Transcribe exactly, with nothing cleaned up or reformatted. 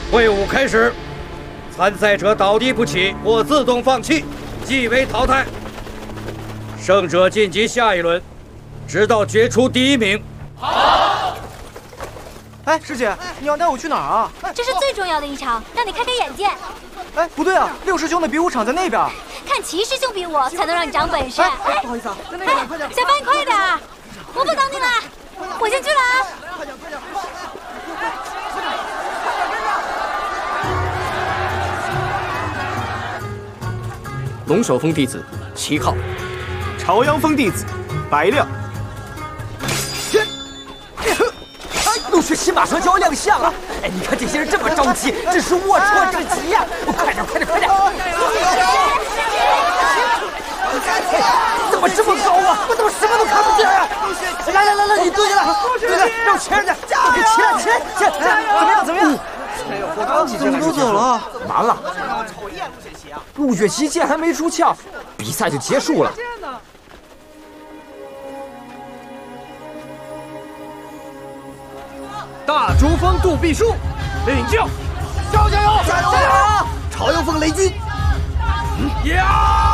会武开始，参赛者倒地不起或自动放弃，即为淘汰。胜者晋级下一轮，直到决出第一名。 好。哎，师姐，你要带我去哪儿啊？ 这是最重要的一场，让你开开眼界。 哎，不对啊，六师兄的比武场在那边。 看齐师兄比武，才能让你长本事。 哎，不好意思啊，在那边，快点。 小帆，你快点，我不等你了，我先去了啊。 快点，快点。 龙首峰弟子齐浩， 朝阳峰弟子白亮。 陆续骑马上就要亮相了，哎，你看这些人这么着急，真是龌龊至极呀！快点，快点，快点！怎么这么高啊？我怎么什么都看不见啊？来来来来，你蹲下来，蹲下来，让我骑上去，给骑来，骑来，骑来，怎么样？怎么样？我刚骑上来就走了，完了！陆雪琪剑还没出鞘，比赛就结束了。 大竹峰杜必书，领教， 加油加油加油！ 朝阳峰雷军， 呀！